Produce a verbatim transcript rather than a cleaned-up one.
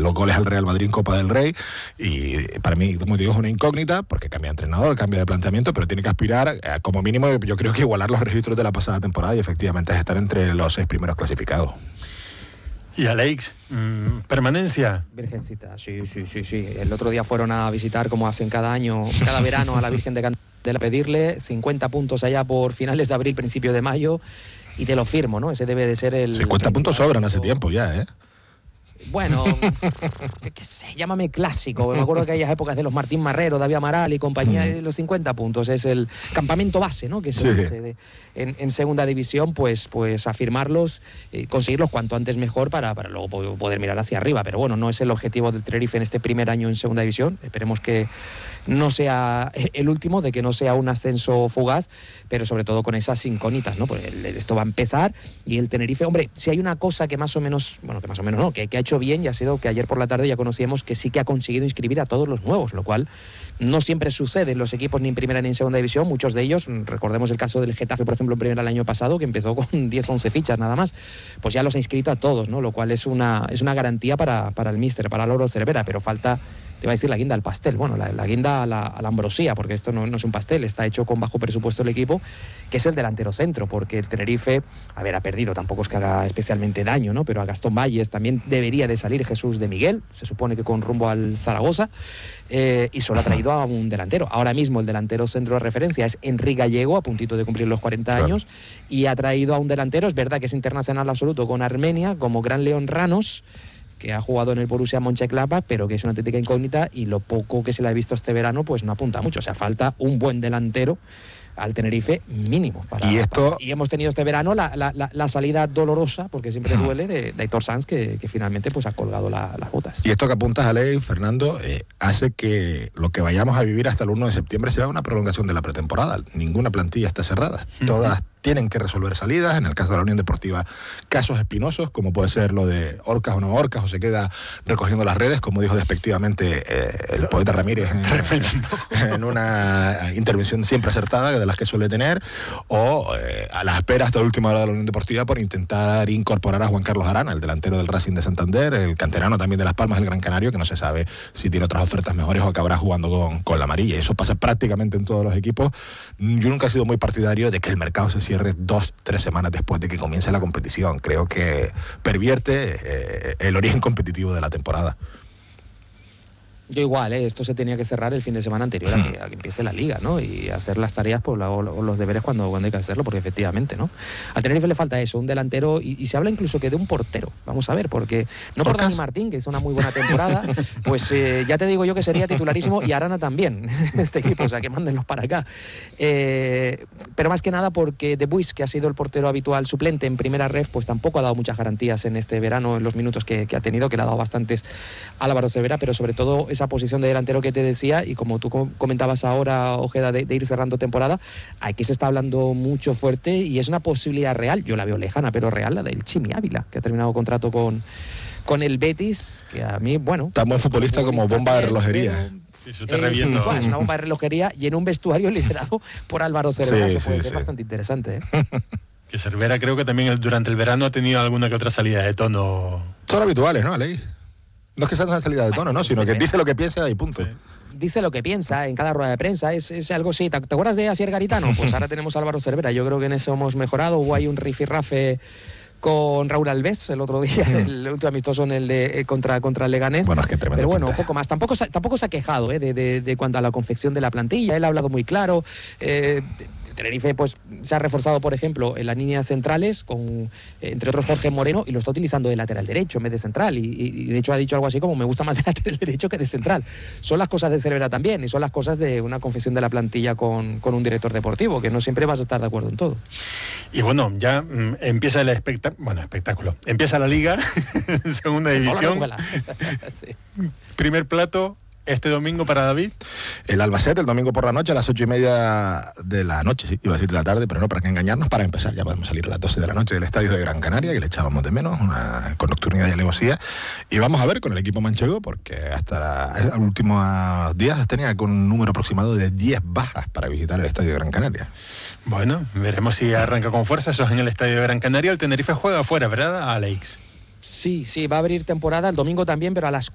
los goles al Real Madrid en Copa del Rey, y para mí, como digo, es una incógnita, porque cambia de entrenador, cambia de planteamiento, pero tiene que aspirar, a, como mínimo, yo creo que igualar los registros de la pasada temporada y efectivamente es estar entre los seis primeros clasificados. ¿Y Alex? Mmm, ¿permanencia? Virgencita, sí, sí, sí, sí. El otro día fueron a visitar, como hacen cada año, cada verano, a la Virgen de Candela, pedirle cincuenta puntos allá por finales de abril, principio de mayo, y te lo firmo, ¿no? Ese debe de ser el... cincuenta puntos sobran hace tiempo ya, ¿eh? Bueno, qué, qué sé, llámame clásico. Me acuerdo que aquellas épocas de los Martín Marrero, David Amaral y compañía, mm. los cincuenta puntos es el campamento base, ¿no? Que se sí. dice de, en, en segunda división, pues, pues afirmarlos, eh, conseguirlos cuanto antes mejor para, para luego poder mirar hacia arriba. Pero bueno, no es el objetivo del Tenerife en este primer año en segunda división. Esperemos que no sea el último, de que no sea un ascenso fugaz, pero sobre todo con esas incógnitas, ¿no? Pues esto va a empezar y el Tenerife, hombre, si hay una cosa que más o menos, bueno, que más o menos no, que, que ha hecho bien, y ha sido que ayer por la tarde ya conocíamos que sí que ha conseguido inscribir a todos los nuevos, lo cual no siempre sucede en los equipos ni en primera ni en segunda división. Muchos de ellos, recordemos el caso del Getafe, por ejemplo, en primera el año pasado, que empezó con diez, once fichas nada más, pues ya los ha inscrito a todos, ¿no? Lo cual es una, es una garantía para, para el míster, para Lauro Cervera, pero falta... te iba a decir la guinda al pastel, bueno, la, la guinda a la, a la ambrosía, porque esto no, no es un pastel, está hecho con bajo presupuesto el equipo, que es el delantero centro, porque el Tenerife, a ver, ha perdido, tampoco es que haga especialmente daño, ¿no? Pero a Gastón Valles también debería de salir Jesús de Miguel, se supone que con rumbo al Zaragoza, eh, y solo ha traído a un delantero. Ahora mismo el delantero centro de referencia es Enrique Gallego, a puntito de cumplir los cuarenta claro. años, y ha traído a un delantero, es verdad que es internacional absoluto con Armenia, como Gran León Ranos, que ha jugado en el Borussia Mönchengladbach, pero que es una auténtica incógnita, y lo poco que se le ha visto este verano pues no apunta mucho. O sea, falta un buen delantero al Tenerife mínimo. Para, y esto para, y hemos tenido este verano la, la, la, la salida dolorosa, porque siempre duele, de, de Aitor Sanz, que, que finalmente pues ha colgado la, las botas. Y esto que apuntas a ley, Fernando, eh, hace que lo que vayamos a vivir hasta el uno de septiembre sea una prolongación de la pretemporada. Ninguna plantilla está cerrada. Uh-huh. Todas tienen que resolver salidas. En el caso de la Unión Deportiva, casos espinosos, como puede ser lo de Orcas o no Orcas, o se queda recogiendo las redes, como dijo despectivamente eh, el poeta Ramírez en, en una intervención siempre acertada, de las que suele tener, o eh, a la espera hasta la última hora de la Unión Deportiva por intentar incorporar a Juan Carlos Arana, el delantero del Racing de Santander, el canterano también de Las Palmas del Gran Canario, que no se sabe si tiene otras ofertas mejores o acabará jugando con, con la amarilla. Eso pasa prácticamente en todos los equipos. Yo nunca he sido muy partidario de que el mercado se cierre dos, tres semanas después de que comience la competición. Creo que pervierte eh, el origen competitivo de la temporada. Yo igual, ¿eh? Esto se tenía que cerrar el fin de semana anterior a que, a que empiece la liga, ¿no? Y hacer las tareas pues, la, o los deberes cuando, cuando hay que hacerlo, porque efectivamente, ¿no? Al Tenerife le falta eso, un delantero, y, y se habla incluso que de un portero. Vamos a ver, porque no por Dani Martín, que hizo una muy buena temporada, pues eh, ya te digo yo que sería titularísimo, y Arana también, este equipo, o sea, que mándenlos para acá. Eh, pero más que nada porque De Buis, que ha sido el portero habitual suplente en primera ref, pues tampoco ha dado muchas garantías en este verano, en los minutos que, que ha tenido, que le ha dado bastantes a Álvaro Cervera, pero sobre todo esa posición de delantero que te decía, y como tú comentabas ahora, Ojeda, de, de ir cerrando temporada, aquí se está hablando mucho fuerte, y es una posibilidad real, yo la veo lejana, pero real, la del Chimi Ávila, que ha terminado contrato con, con el Betis, que a mí, bueno... Tan buen futbolista como bomba de relojería. Pero, Eso te eh, bueno, es una bomba de relojería y en un vestuario liderado por Álvaro Cervera, sí, que puede sí, ser sí. bastante interesante, ¿eh? Que Cervera creo que también durante el verano ha tenido alguna que otra salida de tono. Son habituales, ¿no, Aleix? No es que sea una salida de tono, ¿no? Sino que dice lo que piensa y punto. Sí. Dice lo que piensa en cada rueda de prensa, es, es algo así. ¿Te, ¿Te acuerdas de Asier Garitano? Pues ahora tenemos a Álvaro Cervera. Yo creo que en eso hemos mejorado. Hubo ahí un rifirrafe con Raúl Alves el otro día, el último amistoso en el de eh, contra, contra el Leganés. Bueno, es que tremendo. Pero bueno, pinta. poco más. Tampoco, tampoco se ha quejado eh, de, de, de cuanto a la confección de la plantilla. Él ha hablado muy claro. Eh, Tenerife pues se ha reforzado, por ejemplo, en las líneas centrales con, entre otros, Jorge Moreno, y lo está utilizando de lateral derecho en vez de central, y, y de hecho ha dicho algo así como me gusta más de lateral derecho que de central. Son las cosas de Cervera también, y son las cosas de una confección de la plantilla con, con un director deportivo, que no siempre vas a estar de acuerdo en todo. Y bueno, ya mmm, empieza el espectáculo, bueno, espectáculo, empieza la liga, segunda división. Sí. Primer plato este domingo para David. El Albacete, el domingo por la noche, a las ocho y media de la noche, sí, iba a decir de la tarde, pero no, para que engañarnos, para empezar, ya podemos salir a las doce de la noche del estadio de Gran Canaria, que le echábamos de menos, una, con nocturnidad y alevosía, y vamos a ver con el equipo manchego, porque hasta los últimos días tenía con un número aproximado de diez bajas para visitar el estadio de Gran Canaria. Bueno, veremos si arranca con fuerza. Eso es en el estadio de Gran Canaria. El Tenerife juega afuera, ¿verdad, Alex? Sí, sí, va a abrir temporada el domingo también, pero a las